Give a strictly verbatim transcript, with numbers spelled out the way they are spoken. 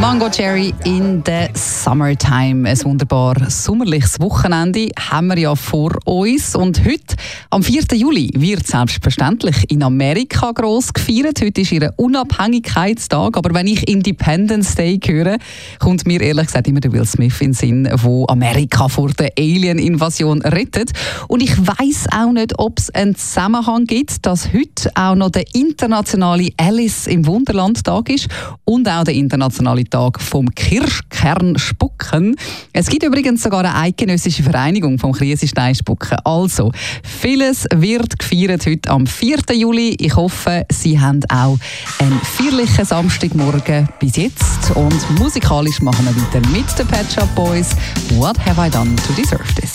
Mango Cherry in the Summertime. Ein wunderbar sommerliches Wochenende haben wir ja vor uns. Und heute, am vierten Juli, wird selbstverständlich in Amerika gross gefeiert. Heute ist ihr Unabhängigkeitstag. Aber wenn ich Independence Day höre, kommt mir ehrlich gesagt immer der Will Smith in den Sinn, der Amerika vor der Alien-Invasion rettet. Und ich weiss auch nicht, ob es einen Zusammenhang gibt, dass heute auch noch der internationale Alice im Wunderland-Tag ist und auch der internationale Tag vom Kirschkernspucken. Es gibt übrigens sogar eine eidgenössische Vereinigung vom Kriesisteinspucken. Also, vieles wird gefeiert heute am vierten Juli. Ich hoffe, Sie haben auch einen feierlichen Samstagmorgen bis jetzt. Und musikalisch machen wir weiter mit den Pet Shop Boys. What have I done to deserve this?